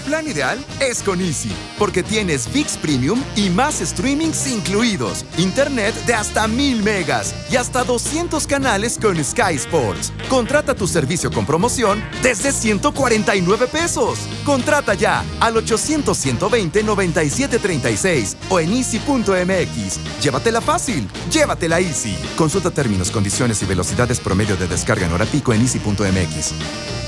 plan ideal es con Easy, porque tienes ViX Premium y más streamings incluidos, internet de hasta 1000 megas y hasta 200 canales con Sky Sports. Contrata tu servicio con promoción desde 149 pesos. Contrata ya al 800-120-9736 o en easy.mx. Llévatela fácil, llévatela Easy. Consulta términos, condiciones y velocidades promedio de descarga en hora pico en easy.mx.